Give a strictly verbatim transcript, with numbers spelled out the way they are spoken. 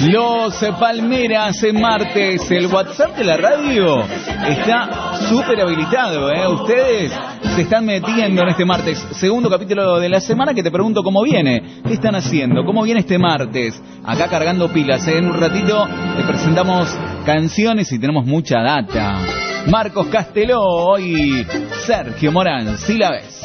Los Palmeras en martes. El WhatsApp de la radio está súper habilitado, ¿eh? Ustedes se están metiendo en este martes, segundo capítulo de la semana, que te pregunto cómo viene. ¿Qué están haciendo? ¿Cómo viene este martes? Acá cargando pilas, ¿eh? En un ratito te presentamos canciones y tenemos mucha data. Marcos Casteló y Sergio Morán, si la ves.